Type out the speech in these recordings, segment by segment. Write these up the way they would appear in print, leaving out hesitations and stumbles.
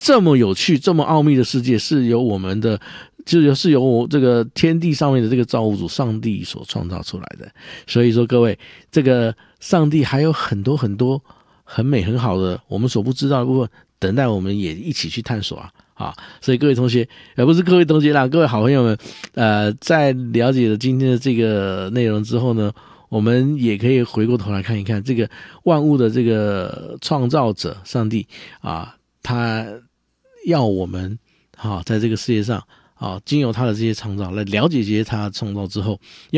这么有趣、这么奥秘的世界是由我们的，就是由这个天地上面的这个造物主上帝所创造出来的。所以说，各位，这个上帝还有很多很多很美很好的我们所不知道的部分，等待我们也一起去探索啊！所以各位同学，不是各位同学啦，各位好朋友们，在了解了今天的这个内容之后呢，我们也可以回过头来看一看这个万物的这个创造者上帝啊，他要我们在这个世界上经由他的这些创造来了解这些他的创造之后，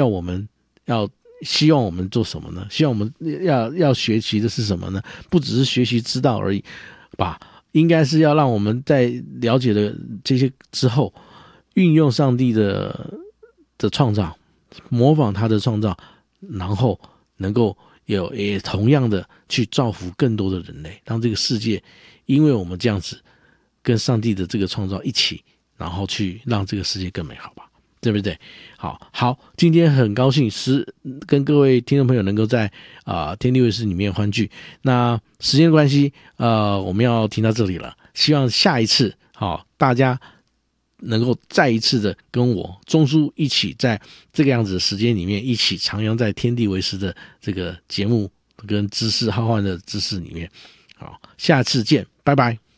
希望我们做什么呢？希望我们要学习的是什么呢？不只是学习知道而已吧，应该是要让我们在了解了这些之后，运用上帝的创造，模仿他的创造，然后能够也同样的去造福更多的人类，让这个世界因为我们这样子跟上帝的这个创造一起，然后去让这个世界更美好吧，对不对？好，今天很高兴跟各位听众朋友能够在天地卫视里面欢聚。那时间关系，我们要停到这里了。希望下一次大家能够再一次的跟我钟叔一起在这个样子的时间里面一起徜徉在天地卫视的这个节目跟知识浩瀚的知识里面。好，下次见，拜拜。